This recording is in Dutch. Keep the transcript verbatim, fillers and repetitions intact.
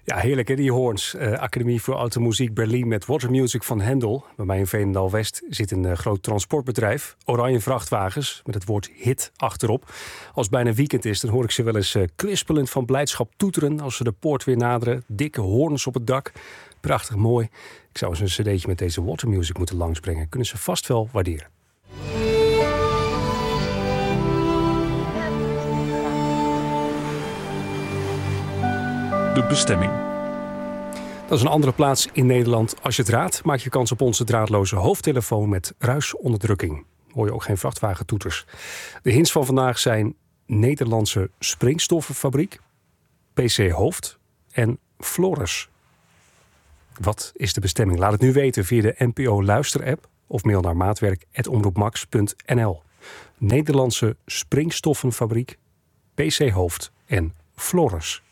Ja, heerlijk hè, die hoorns. Uh, Academie voor Automuziek Berlin met Water Music van Hendel. Bij mij in Veenendaal-West zit een uh, groot transportbedrijf. Oranje vrachtwagens met het woord hit achterop. Als het bijna weekend is, dan hoor ik ze wel eens uh, kwispelend van blijdschap toeteren als ze de poort weer naderen. Dikke hoorns op het dak. Prachtig mooi. Ik zou eens een cd'tje met deze Water Music moeten langsbrengen. Kunnen ze vast wel waarderen. De bestemming. Dat is een andere plaats in Nederland. Als je het raadt, maak je kans op onze draadloze hoofdtelefoon met ruisonderdrukking. Hoor je ook geen vrachtwagentoeters. De hints van vandaag zijn Nederlandse springstoffenfabriek, P C Hoofd en Flores. Wat is de bestemming? Laat het nu weten via de N P O Luister-app of mail naar maatwerk apenstaartje omroepmax punt n l. Nederlandse springstoffenfabriek, P C Hoofd en Flores.